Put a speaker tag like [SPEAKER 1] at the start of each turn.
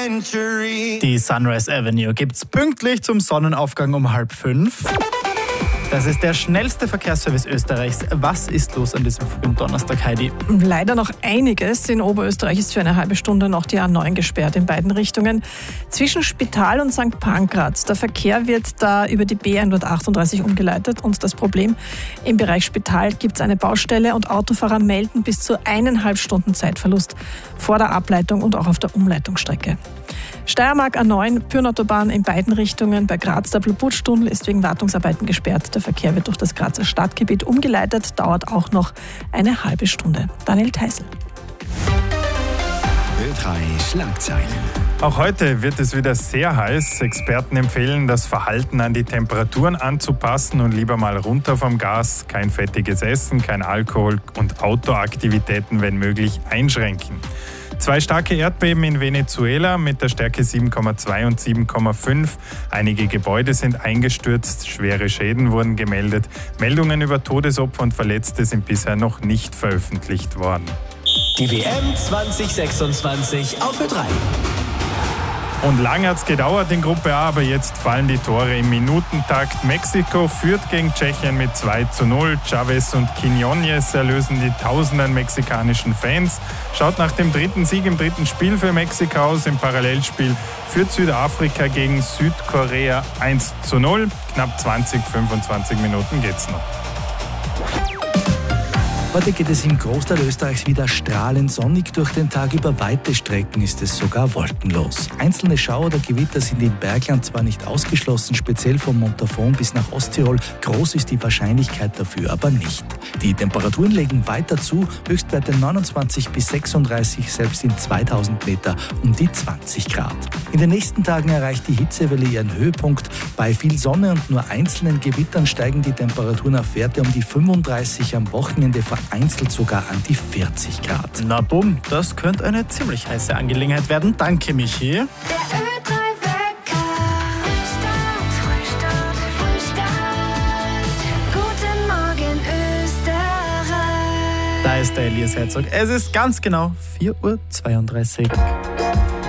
[SPEAKER 1] Die Sunrise Avenue gibt's pünktlich zum Sonnenaufgang um 4:30. Das ist der schnellste Verkehrsservice Österreichs. Was ist los an diesem frühen Donnerstag, Heidi?
[SPEAKER 2] Leider noch einiges. In Oberösterreich ist für eine halbe Stunde noch die A9 gesperrt in beiden Richtungen. Zwischen Spital und St. Pankraz. Der Verkehr wird da über die B138 umgeleitet. Und das Problem, im Bereich Spital gibt es eine Baustelle und Autofahrer melden bis zu 1,5 Stunden Zeitverlust vor der Ableitung und auch auf der Umleitungsstrecke. Steiermark A9, Pyrnautobahn in beiden Richtungen. Bei Graz der Blubutstunnel ist wegen Wartungsarbeiten gesperrt. Der Verkehr wird durch das Grazer Stadtgebiet umgeleitet, dauert auch noch eine halbe Stunde. Daniel Theißl.
[SPEAKER 3] Ö3 Schlagzeilen.
[SPEAKER 4] Auch heute wird es wieder sehr heiß. Experten empfehlen, das Verhalten an die Temperaturen anzupassen und lieber mal runter vom Gas. Kein fettiges Essen, kein Alkohol und Outdoor-Aktivitäten, wenn möglich, einschränken. 2 starke Erdbeben in Venezuela mit der Stärke 7,2 und 7,5. Einige Gebäude sind eingestürzt, schwere Schäden wurden gemeldet. Meldungen über Todesopfer und Verletzte sind bisher noch nicht veröffentlicht worden.
[SPEAKER 3] Die WM 2026 auf Ö3.
[SPEAKER 4] Und lang hat es gedauert in Gruppe A, aber jetzt fallen die Tore im Minutentakt. Mexiko führt gegen Tschechien mit 2:0. Chavez und Quiñones erlösen die tausenden mexikanischen Fans. Schaut nach dem dritten Sieg im dritten Spiel für Mexiko aus. Im Parallelspiel führt Südafrika gegen Südkorea 1:0. Knapp 25 Minuten geht's noch.
[SPEAKER 5] Heute geht es im Großteil Österreichs wieder strahlend sonnig. Durch den Tag über weite Strecken ist es sogar wolkenlos. Einzelne Schauer oder Gewitter sind im Bergland zwar nicht ausgeschlossen, speziell von Montafon bis nach Osttirol. Groß ist die Wahrscheinlichkeit dafür aber nicht. Die Temperaturen legen weiter zu, Höchstwerte 29 bis 36, selbst in 2000 Meter um die 20 Grad. In den nächsten Tagen erreicht die Hitzewelle ihren Höhepunkt. Bei viel Sonne und nur einzelnen Gewittern steigen die Temperaturen auf Werte um die 35, am Wochenende vereinzelt sogar an die 40 Grad.
[SPEAKER 1] Na bumm, das könnte eine ziemlich heiße Angelegenheit werden. Danke, Michi.
[SPEAKER 6] Der Ö3-Wecker. Frühstart. Guten Morgen, Österreich.
[SPEAKER 1] Da ist der Elias Herzog. Es ist ganz genau 4:32 Uhr.